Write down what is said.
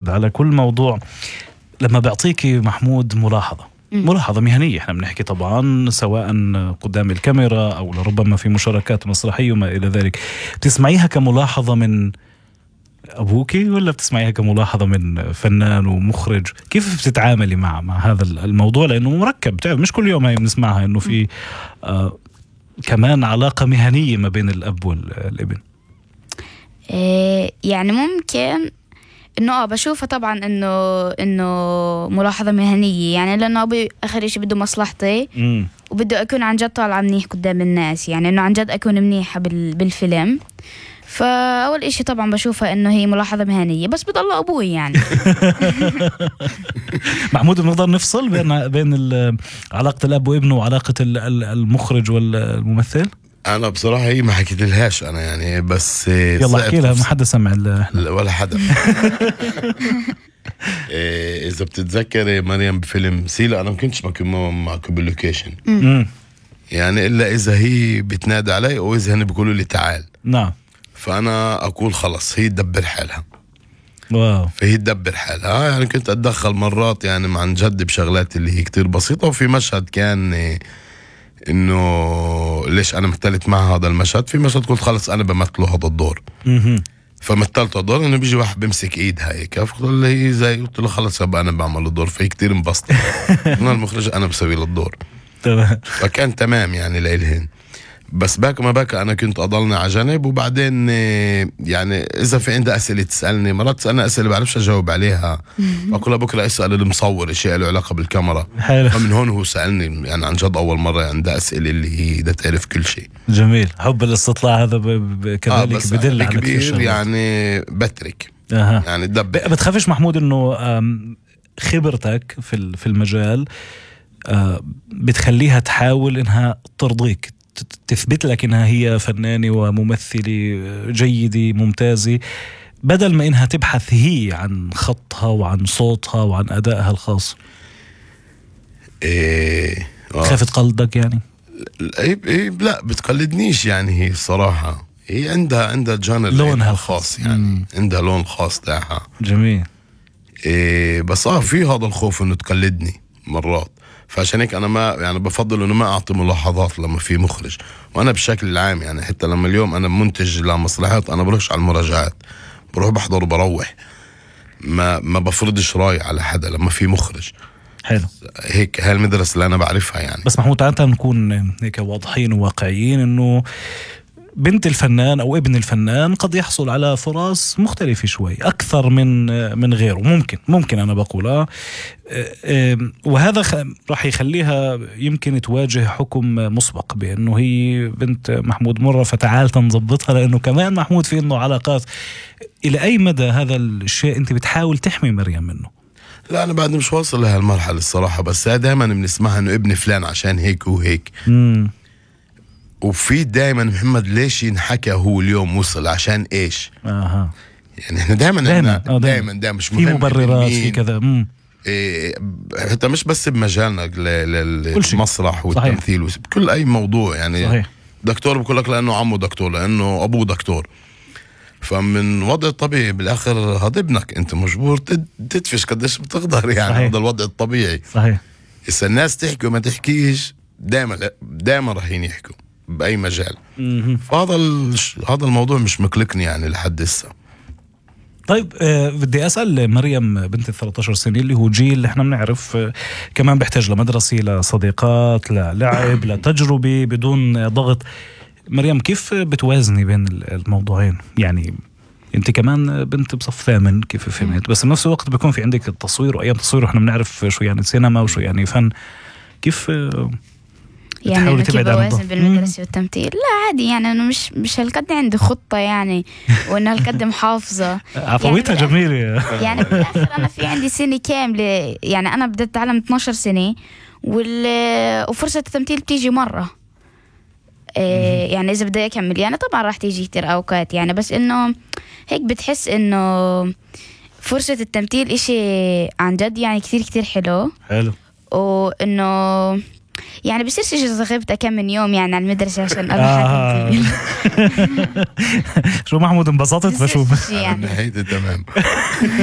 محمود على كل موضوع لما بيعطيكي محمود ملاحظة مهنية، احنا بنحكي طبعا سواء قدام الكاميرا أو لربما في مشاركات مسرحية وما إلى ذلك، بتسمعيها كملاحظة من أبوكي ولا بتسمعيها كملاحظة من فنان ومخرج؟ كيف بتتعاملي مع هذا الموضوع؟ لأنه مركب، بتعرف مش كل يوم هاي بنسمعها إنه في كمان علاقة مهنية ما بين الأب والابن. يعني ممكن إنه بشوفها طبعا إنه ملاحظة مهنية، يعني لأنه أبوي آخر إشي بده مصلحتي وبده أكون عن جد طالعة منيح قدام الناس، يعني إنه عن جد أكون منيحة بالفيلم. فأول إشي طبعا بشوفها إنه هي ملاحظة مهنية، بس بضل أبوي يعني. محمود، بنقدر نفصل بين علاقة الأب وابنه وعلاقة المخرج والممثل؟ أنا بصراحة هي ما حكيت لهاش أنا يعني، بس يلا احكي لها، ما حدا سمع ولا حدا. إذا بتتذكري مريم بفيلم سيلا، أنا ما كنتش معكم باللوكيشن يعني، إلا إذا هي بتنادي علي أو إذا هن بيقولوا لي تعال. نعم. فأنا أقول خلص هي تدبر حالها. واو. فهي تدبر حالها يعني. كنت أتدخل مرات يعني عن جد بشغلات اللي هي كتير بسيطة. وفي مشهد كان إنه ليش أنا مثلت مع هذا المشهد، في مشهد قلت خلص أنا بمثله هذا الدور. فمثلت الدور إنه بيجي واحد بيمسك إيدها هيك، فقلت له هي زي، قلت له خلص يبقى أنا بعمل الدور. فهي كتير انبسطت. أنا المخرج أنا بسوي له الدور. تمام. فكان تمام يعني لإلهن. بس باك ما باك أنا كنت أضلني على جنب. وبعدين يعني إذا في عندها أسئلة تسألني، مرات تسألني أسئلة بعرفش أجاوب عليها، أقول بكرة اسأل المصور شيء له علاقة بالكاميرا. فمن هون هو سألني يعني عن جد أول مرة عندها أسئلة اللي هي بدها تعرف كل شيء. جميل. حب الاستطلاع هذا كذلك بدل على كبير يعني بترك. يعني بتخافش محمود إنه خبرتك في المجال بتخليها تحاول إنها ترضيك، تثبت لك إنها هي فنانة وممثلة جيدة ممتازة، بدل ما إنها تبحث هي عن خطها وعن صوتها وعن أدائها الخاص؟ خاف تقلدك يعني؟ لا بتقلدنيش يعني. هي صراحة هي عندها جانر لونها الخاص يعني. عندها لون خاص تاعها. جميل. بس في هذا الخوف إنه تقلدني مرات. فعشان هيك أنا ما يعني بفضل إنه ما أعطي ملاحظات لما في مخرج. وأنا بشكل العام يعني حتى لما اليوم أنا منتج لمصلحات، أنا بروحش على المراجعات، بروح بحضر وبروح، ما بفرضش رأي على حدا لما في مخرج. حلو. هيك هاي المدرسة اللي أنا بعرفها يعني. بس محمود تعال نكون هيك واضحين وواقعيين، إنه بنت الفنان أو ابن الفنان قد يحصل على فرص مختلفة شوي أكثر من غيره. ممكن أنا بقول وهذا راح يخليها يمكن تواجه حكم مسبق بأنه هي بنت محمود مرة فتعال تنضبطها، لأنه كمان محمود في إنه علاقات. إلى أي مدى هذا الشيء أنت بتحاول تحمي مريم منه؟ لا أنا بعد مش واصل لهالمرحلة الصراحة. بس دائما بنسمعها إنه ابن فلان عشان هيك وهيك. وفي دائما محمد ليش ينحكى هو اليوم وصل عشان ايش. يعني احنا دائما مش في مبررات في كذا. حتى مش بس بمجالنا المسرح والتمثيل، بكل اي موضوع يعني. صحيح. دكتور بقول لك لانه عمه دكتور، لانه ابوه دكتور. فمن وضع طبيعي بالاخر هذا ابنك، انت مجبور تدفش قديش بتقدر يعني. هذا الوضع الطبيعي. صحيح. اذا الناس تحكي وما تحكيش دائما رايحين يحكوا بأي مجال. هذا الموضوع مش مقلقني يعني لحد هسه. طيب بدي أسأل مريم بنت 13 سنة اللي هو جيل اللي احنا بنعرف كمان بيحتاج لمدرسة، لصديقات، للعب، لتجربة بدون ضغط. مريم كيف بتوازني بين الموضوعين؟ يعني انت كمان بنت بصف ثامن كيف فهمت، بس بنفس الوقت بيكون في عندك التصوير وأيام تصوير، واحنا بنعرف شو يعني سينما وشو يعني فن. كيف يعني كيف بوازن بالمدرسة والتمثيل؟ لا عادي يعني. أنا مش هالقد عندي خطة يعني، وإن هالقد محافظة. عفويتها يعني جميلة. يعني بالآخر أنا في عندي سنة كاملة يعني. أنا بدأت أتعلم 12 سنة وفرصة التمثيل بتيجي مرة. يعني إذا بدي أكمل يعني طبعا راح تيجي كتير أوقات يعني. بس إنه هيك بتحس إنه فرصة التمثيل إشي عن جد يعني كتير حلو. وإنه يعني بصيرش غبت كم من يوم يعني على المدرسة عشان أروح شو محمود انبسطت بشوف يعني. هيدا تمام.